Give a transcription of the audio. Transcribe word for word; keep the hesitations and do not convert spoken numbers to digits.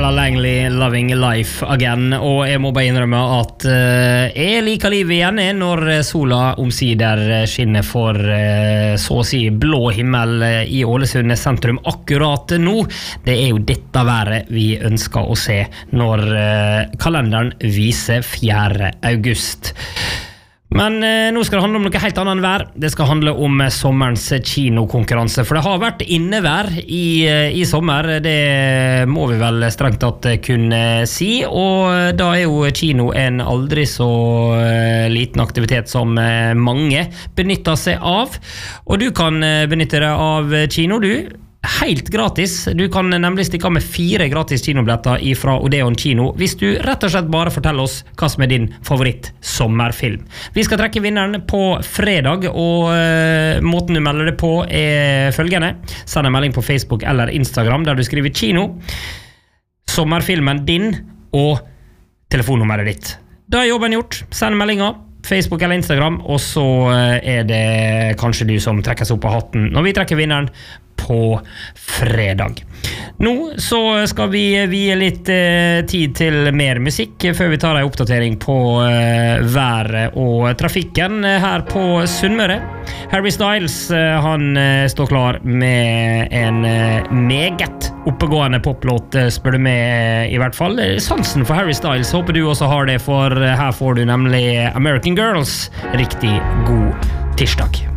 Stella Langley, Loving Life Again. Og jeg må bare innrømme at uh, jeg liker livet igjen når sola omsider skinner for uh, så å si blå himmel i Ålesund sentrum akkurat nå. Det er jo dette været vi ønsker å se når uh, kalenderen viser fjerde august. Men eh, nå skal det handle om noe helt annet enn vær. Det skal handle om eh, sommerens kinokonkurranse, for det har vært innevær i, eh, i sommer, det må vi vel strengt tatt kunne si, og da er jo kino en aldri så eh, liten aktivitet som eh, mange benytter seg av, og du kan eh, benytte deg av kino, du. Helt gratis. Du kan nemlig stikke av med fire gratis kinobilletter fra Odeon Kino hvis du rett og slett bare forteller oss hva som er din favoritt sommerfilm. Vi skal trekke vinneren på fredag, og uh, måten du melder det på er følgende. Send en melding på Facebook eller Instagram der du skriver kino, sommerfilmen din og telefonnummeret ditt. Da er jobben gjort. Send meldinga. Facebook eller Instagram, og så er det kanskje du som trekker seg opp av hatten når vi trekker vinneren på fredag. Nå så skal vi vie litt eh, tid til mer musikk før vi tar en oppdatering på eh, været og trafikken her på Sunnmøre. Harry Styles eh, han eh, står klar med en eh, meget oppegående poplåt, spør du med i hvert fall. Sansen for Harry Styles håper du også har det, for her får du nemlig American Girls. Riktig god tirsdag.